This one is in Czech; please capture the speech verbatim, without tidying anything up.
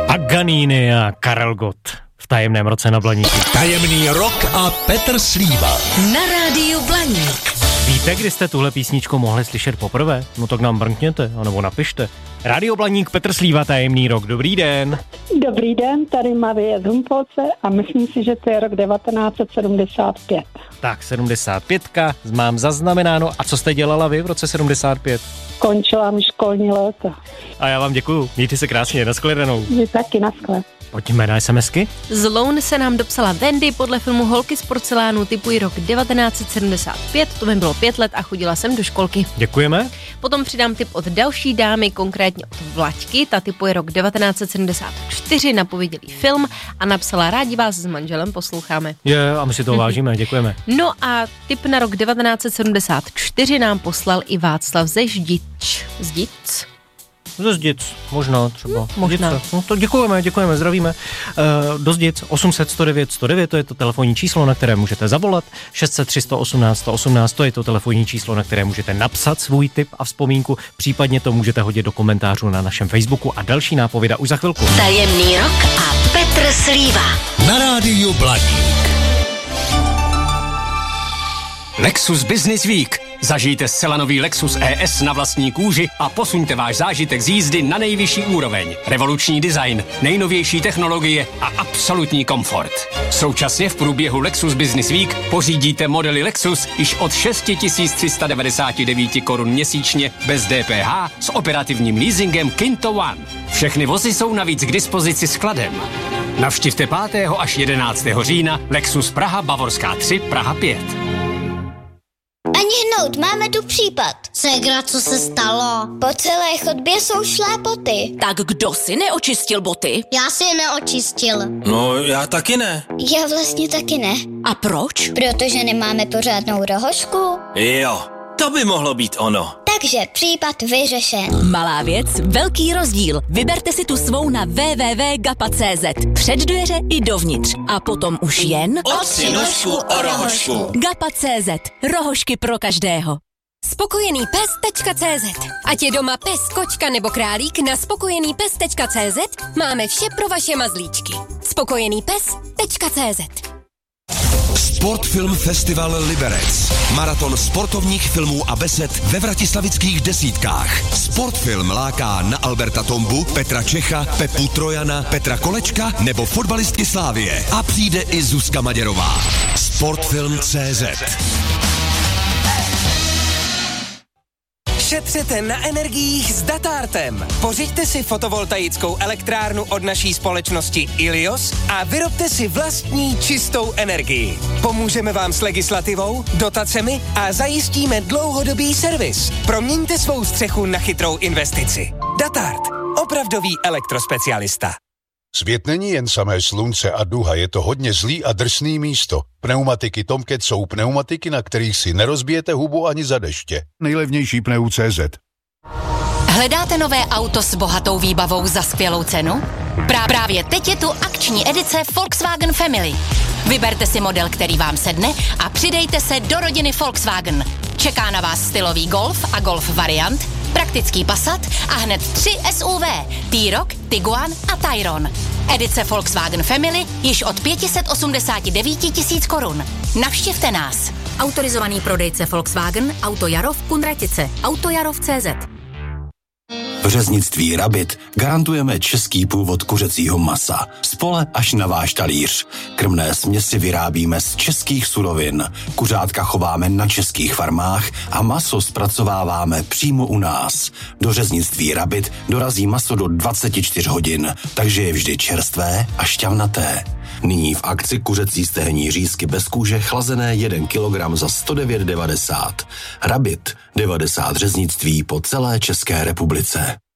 Paganini a Karel Gott v tajemném roce na Blaníku. Tajemný rok a Petr Slíva. Na rádiu Blaník. Víte, kdy jste tuhle písničku mohli slyšet poprvé? No tak nám brnkněte, anebo napište. Rádio Blaník, Petr Slíva, tajemný rok. Dobrý den. Dobrý den, tady Marie z Humpolce a myslím si, že to je rok devatenáct set sedmdesát pět. Tak, sedmdesát pět, mám zaznamenáno. A co jste dělala vy v roce sedmdesát pět? Končila mi školní léto. A já vám děkuju. Mějte se krásně, nashledanou. Vy taky, naschle. Pojďme na SMSky. Z Loun se nám dopsala Wendy podle filmu Holky z porcelánu, typuji rok devatenáct set sedmdesát pět, to mi bylo pět let a chodila jsem do školky. Děkujeme. Potom přidám tip od další dámy, konkrétně od Vlaďky, ta typuje rok devatenáct set sedmdesát čtyři, napovědělý film a napsala: rádi vás s manželem posloucháme. Je, a my si to vážíme, děkujeme. No a tip na rok devatenáct set sedmdesát čtyři nám poslal i Václav ze Ždic. Zdic? Ze Zdic, možná třeba. No, možná. Zdice. No to děkujeme, děkujeme, zdravíme. Uh, do Zdic osm set sto devět sto devět, to je to telefonní číslo, na které můžete zavolat. šest set tři sto osmnáct sto osmnáct, to je to telefonní číslo, na které můžete napsat svůj tip a vzpomínku. Případně to můžete hodit do komentářů na našem Facebooku a další nápověda už za chvilku. Tajemný rok a Petr Slíva. Na rádiu Blaník. Lexus Business Week. Zažijte zcela nový Lexus E S na vlastní kůži a posuňte váš zážitek z jízdy na nejvyšší úroveň. Revoluční design, nejnovější technologie a absolutní komfort. Současně v průběhu Lexus Business Week pořídíte modely Lexus již od šest tisíc tři sta devadesát devět korun měsíčně bez D P H s operativním leasingem Kinto One. Všechny vozy jsou navíc k dispozici skladem. Navštivte pátého až jedenáctého října Lexus Praha Bavorská tři Praha pět. Ani hnout, máme tu případ. Ségra, co se stalo? Po celé chodbě jsou šlápoty. Tak kdo si neočistil boty? Já si je neočistil. No, já taky ne. Já vlastně taky ne. A proč? Protože nemáme pořádnou rohošku. Jo, to by mohlo být ono. Takže případ vyřešen. Malá věc, velký rozdíl. Vyberte si tu svou na w w w tečka gapa tečka c z. Před dveře i dovnitř. A potom už jen... Otři nožku o rohošku. Gapa tečka c z. Rohošky pro každého. spokojený pes tečka c z. Ať je doma pes, kočka nebo králík, na spokojený pes tečka c z máme vše pro vaše mazlíčky. spokojený pes tečka c z. Sportfilm Festival Liberec. Maraton sportovních filmů a besed ve vratislavických desítkách. Sportfilm láká na Alberta Tombu, Petra Čecha, Pepu Trojana, Petra Kolečka nebo fotbalistky Slávie. A přijde i Zuzka Maděrová. Sportfilm tečka c z. Šetřete na energiích s Datartem. Pořiďte si fotovoltaickou elektrárnu od naší společnosti Ilios a vyrobte si vlastní čistou energii. Pomůžeme vám s legislativou, dotacemi a zajistíme dlouhodobý servis. Proměňte svou střechu na chytrou investici. Datart. Opravdový elektrospecialista. Svět není jen samé slunce a duha, je to hodně zlý a drsný místo. Pneumatiky Tomcat jsou pneumatiky, na kterých si nerozbijete hubu ani za deště. Nejlevnější pneu tečka cé zet. Hledáte nové auto s bohatou výbavou za skvělou cenu? Prá- právě teď je tu akční edice Volkswagen Family. Vyberte si model, který vám sedne a přidejte se do rodiny Volkswagen. Čeká na vás stylový Golf a Golf variant, praktický Passat a hned tři S U V, T-Roc, Tiguan a Tayron. Edice Volkswagen Family již od pět set osmdesát devět tisíc korun. Navštivte nás. Autorizovaný prodejce Volkswagen, Auto Jaro v Kunratice, Autojarov tečka cé zet. V řeznictví Rabit garantujeme český původ kuřecího masa. Z pole až na váš talíř. Krmné směsi vyrábíme z českých surovin. Kuřátka chováme na českých farmách a maso zpracováváme přímo u nás. Do řeznictví Rabit dorazí maso do dvacet čtyři hodin, takže je vždy čerstvé a šťavnaté. Nyní v akci kuřecí stehní řízky bez kůže chlazené jeden kilogram za sto devět devadesát. Rabit, devadesát řeznictví po celé České republice.